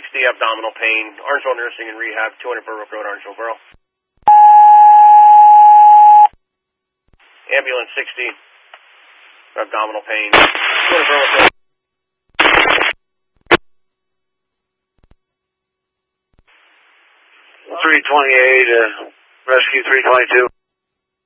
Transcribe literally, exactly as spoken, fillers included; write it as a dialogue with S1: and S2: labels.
S1: sixty, abdominal pain, Orangeville Nursing and Rehab, two hundred Berwick Road, Orangeville Borough. Ambulance sixty, abdominal pain, two hundred Berwick Road.
S2: three twenty-eight, uh, rescue three twenty-two.